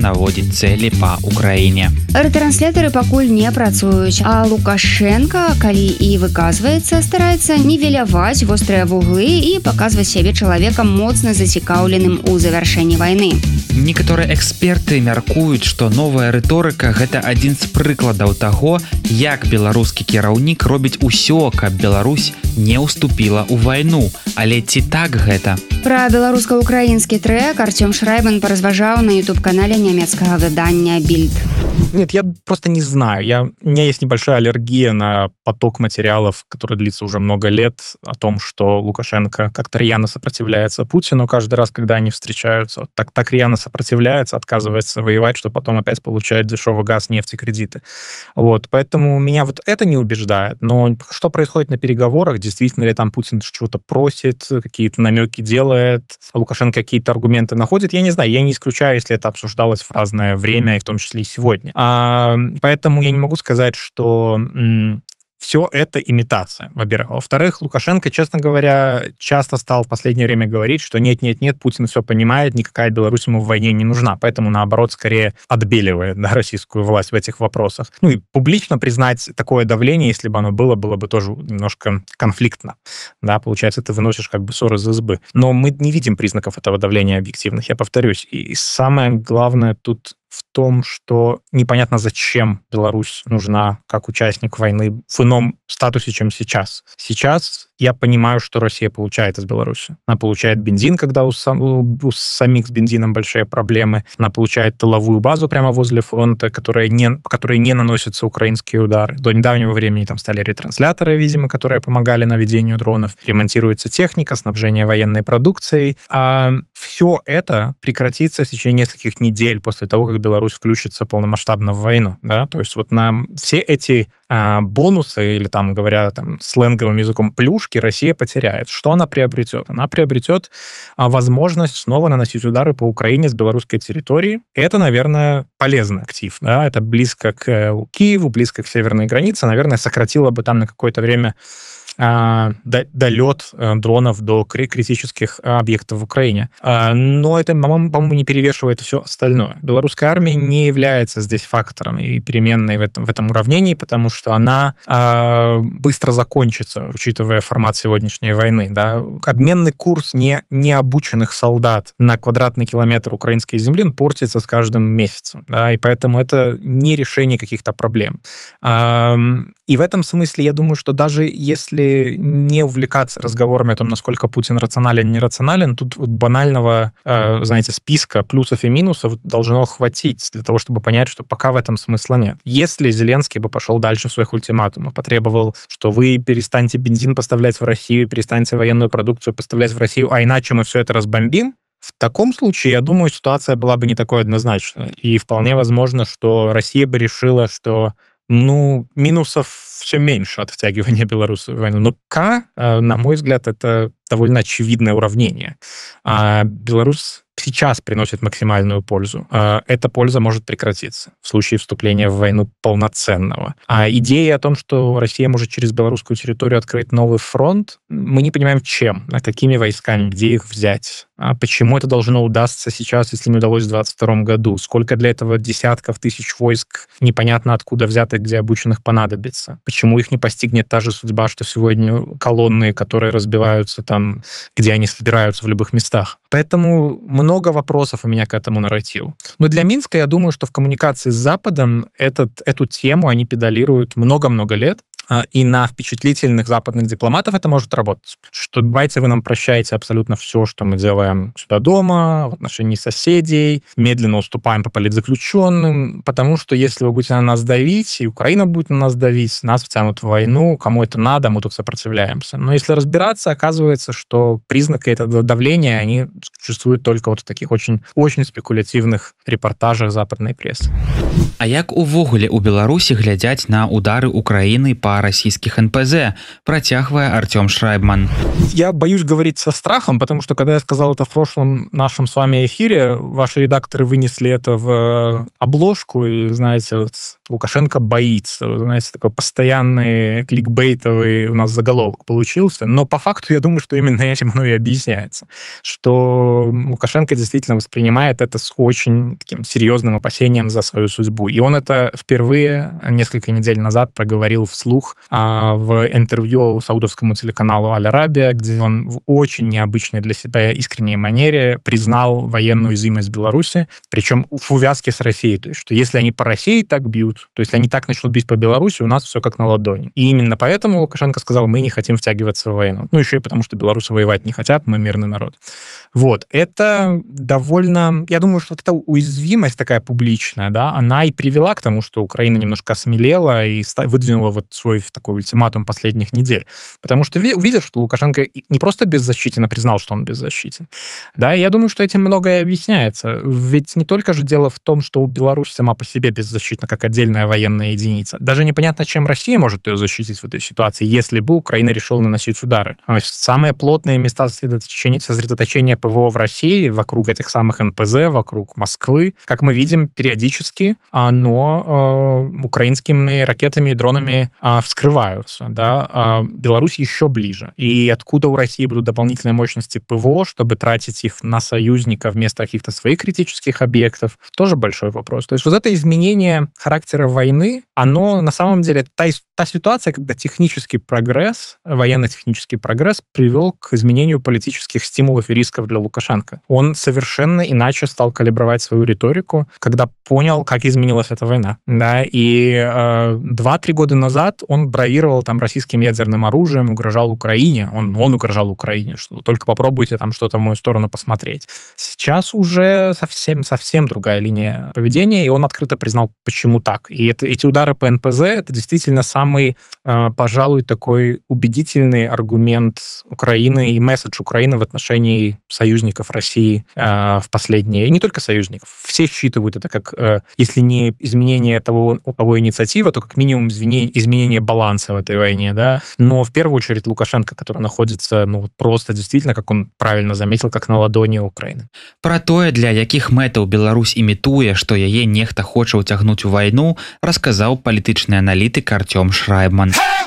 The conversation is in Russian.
наводзіць цэлі па Украіне. Рэтрансляторы пакуль не працуюць, а Лукашенко, калі і выказваецца, стараецца нівеляваць вострыя вуглы і паказваць сябе чалавекам моцна зацікаўленым у завяршэнні вайны. Некаторыя эксперты мяркуюць, што новая рыторыка – гэта адзін з прыкладаў таго, як беларускі кіраўнік робіць усё, каб Беларусь не ўступіла ў вайну. Але ці так гэта? Пра беларуска-украінскі трэк Артём Шрайбан паразважаў на YouTube-канале нямецкага выдання «Бильд». Нет, я просто не знаю. У меня есть небольшая аллергия на поток материалов, который длится уже много лет, о том, что Лукашенко как-то рьяно сопротивляется Путину каждый раз, когда они встречаются. Так рьяно сопротивляется, отказывается воевать, что потом опять получает дешевый газ, нефть и кредиты. Вот, поэтому меня вот это не убеждает. Но что происходит на переговорах? Действительно ли там Путин чего-то просит, какие-то намеки делает, Лукашенко какие-то аргументы находит? Я не знаю, я не исключаю, если это обсуждалось в разное время, и в том числе и сегодня. Поэтому я не могу сказать, что все это имитация, во-первых. Во-вторых, Лукашенко, честно говоря, часто стал в последнее время говорить, что нет, Путин все понимает, никакая Беларусь ему в войне не нужна, поэтому, наоборот, скорее отбеливает российскую власть в этих вопросах. Ну и публично признать такое давление, если бы оно было бы тоже немножко конфликтно. Да, получается, ты выносишь как бы ссор из избы. Но мы не видим признаков этого давления объективных, я повторюсь. И самое главное тут в том, что непонятно, зачем Беларусь нужна как участник войны в ином статусе, чем сейчас. Сейчас я понимаю, что Россия получает из Беларуси. Она получает бензин, когда у самих с бензином большие проблемы. Она получает тыловую базу прямо возле фронта, по которой не наносятся украинские удары. До недавнего времени там стали ретрансляторы, видимо, которые помогали наведению дронов. Ремонтируется техника, снабжение военной продукцией. А все это прекратится в течение нескольких недель после того, как Беларусь включится полномасштабно в войну. Да? То есть вот на все эти бонусы, или там, говоря сленговым языком, плюшки Россия потеряет. Что она приобретет? Она приобретет возможность снова наносить удары по Украине с белорусской территории. И это, наверное, полезный актив. Да? Это близко к Киеву, близко к северной границе. Наверное, сократило бы там на какое-то время долет дронов до критических объектов в Украине. Но это, по-моему, не перевешивает все остальное. Белорусская армия не является здесь фактором и переменной в этом уравнении, потому что она быстро закончится, учитывая формат сегодняшней войны. Да? Обменный курс необученных солдат на квадратный километр украинской земли портится с каждым месяцем. Да? И поэтому это не решение каких-то проблем. И в этом смысле я думаю, что даже если не увлекаться разговорами о том, насколько Путин рационален, нерационален, тут вот банального, знаете, списка плюсов и минусов должно хватить для того, чтобы понять, что пока в этом смысла нет. Если Зеленский бы пошел дальше в своих ультиматумах, потребовал, что вы перестаньте бензин поставлять в Россию, перестаньте военную продукцию поставлять в Россию, а иначе мы все это разбомбим, в таком случае, я думаю, ситуация была бы не такой однозначной. И вполне возможно, что Россия бы решила, что минусов все меньше от втягивания Беларуси в войну. Но пока, на мой взгляд, это довольно очевидное уравнение. Беларусь сейчас приносит максимальную пользу. Эта польза может прекратиться в случае вступления в войну полноценного. А идея о том, что Россия может через белорусскую территорию открыть новый фронт, мы не понимаем, чем, какими войсками, где их взять. Почему это должно удастся сейчас, если не удалось в 2022 году? Сколько для этого десятков тысяч войск непонятно откуда взятых, где обученных понадобится? Почему их не постигнет та же судьба, что сегодня колонны, которые разбиваются там, где они собираются в любых местах? Поэтому много вопросов у меня к этому нарративу. Но для Минска, я думаю, что в коммуникации с Западом эту тему они педалируют много-много лет. И на впечатлительных западных дипломатов это может работать. Что давайте вы нам прощаете абсолютно все, что мы делаем сюда дома, в отношении соседей, медленно уступаем по политзаключенным, потому что если вы будете на нас давить, и Украина будет на нас давить, нас втянут в войну, кому это надо, мы тут сопротивляемся. Но если разбираться, оказывается, что признаки этого давления, они существуют только вот в таких очень, очень спекулятивных репортажах западной прессы. А як увогуле у Беларусі глядзяць на удары Украіны па два расійскіх НПЗ, працягвае Артём Шрайбман. Я боюсь говорить со страхом, потому что когда я сказал это в прошлом нашем с вами эфире, ваши редакторы вынесли это в обложку, и, знаете, вот Лукашенко боится. Вы знаете, такой постоянный кликбейтовый у нас заголовок получился. Но по факту я думаю, что именно этим оно и объясняется. Что Лукашенко действительно воспринимает это с очень таким серьезным опасением за свою судьбу. И он это впервые несколько недель назад проговорил вслух в интервью саудовскому телеканалу «Аль-Арабия», где он в очень необычной для себя искренней манере признал военную уязвимость Беларуси, причем в увязке с Россией. То есть, что если они по России так бьют, то есть они так начнут бить по Беларуси, у нас все как на ладони. И именно поэтому Лукашенко сказал, мы не хотим втягиваться в войну. Ну, еще и потому, что белорусы воевать не хотят, мы мирный народ. Вот. Это довольно... Я думаю, что эта уязвимость такая публичная, да, она и привела к тому, что Украина немножко осмелела и выдвинула вот свой такой ультиматум последних недель. Потому что увидел, что Лукашенко не просто беззащитен, а признал, что он беззащитен. Да, и я думаю, что этим многое объясняется. Ведь не только же дело в том, что Беларусь сама по себе беззащитна, как отдельная военная единица. Даже непонятно, чем Россия может ее защитить в этой ситуации, если бы Украина решила наносить удары. То есть самые плотные места сосредоточения ПВО в России, вокруг этих самых НПЗ, вокруг Москвы, как мы видим, периодически оно украинскими ракетами и дронами вскрываются. Да? Беларусь еще ближе. И откуда у России будут дополнительные мощности ПВО, чтобы тратить их на союзника вместо каких-то своих критических объектов, тоже большой вопрос. То есть вот это изменение характера войны, оно на самом деле та ситуация, когда технический прогресс, военно-технический прогресс привел к изменению политических стимулов и рисков для Лукашенко. Он совершенно иначе стал калибровать свою риторику, когда понял, как изменилась эта война. Да? И 2-3 года назад он бравировал там российским ядерным оружием, угрожал Украине. Он угрожал Украине, что только попробуйте там что-то в мою сторону посмотреть. Сейчас уже совсем другая линия поведения, и он открыто признал, почему так. И эти удары по НПЗ — это действительно самый, пожалуй, такой убедительный аргумент Украины и месседж Украины в отношении союзников России в последние, и не только союзников, все считывают это как, если не изменение того инициативы, то как минимум изменение баланса в этой войне, да, но в первую очередь Лукашенко, который находится, просто действительно, как он правильно заметил, как на ладони Украины. Пра тое, для якіх мэтаў Беларусь імітуе, што яе нехта хоча ўцягнуць у вайну, расказаў палітычны аналітык Артём Шрайбман.